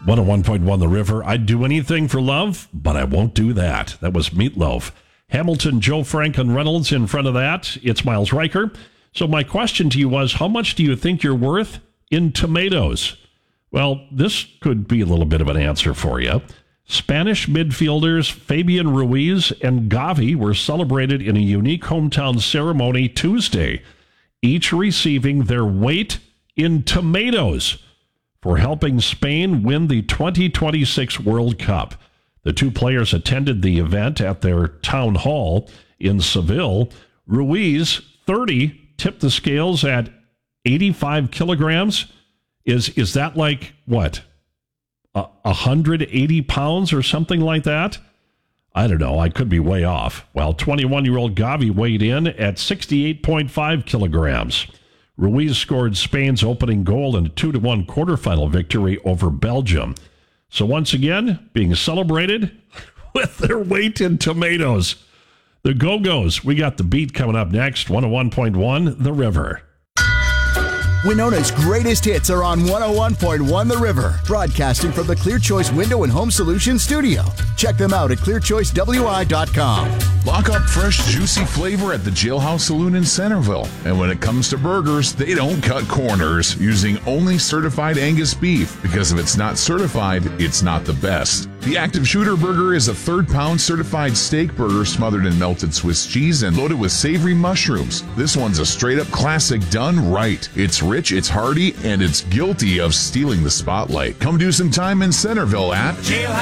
101.1 The River. I'd do anything for love, but I won't do that. That was Meatloaf. Hamilton, Joe Franklin Reynolds in front of that. It's Miles Riker. So my question to you was, how much do you think you're worth in tomatoes? Well, this could be a little bit of an answer for you. Spanish midfielders Fabian Ruiz and Gavi were celebrated in a unique hometown ceremony Tuesday, each receiving their weight in tomatoes for helping Spain win the 2026 World Cup. The two players attended the event at their town hall in Seville. Ruiz, 30, tipped the scales at 85 kilograms. Is that like, what, 180 pounds or something like that? I don't know. I could be way off. While 21-year-old Gavi weighed in at 68.5 kilograms. Ruiz scored Spain's opening goal in a 2-1 quarterfinal victory over Belgium. So once again, being celebrated with their weight in tomatoes. The Go-Go's. We got the beat coming up next. 101.1 The River. Winona's greatest hits are on 101.1 The River, broadcasting from the Clear Choice Window and Home Solutions studio. Check them out at clearchoicewi.com. Lock up fresh, juicy flavor at the Jailhouse Saloon in Centerville. And when it comes to burgers, they don't cut corners, using only certified Angus beef, because if it's not certified, it's not the best. The Active Shooter Burger is a third-pound certified steak burger smothered in melted Swiss cheese and loaded with savory mushrooms. This one's a straight-up classic done right. It's rich, it's hearty, and it's guilty of stealing the spotlight. Come do some time in Centerville at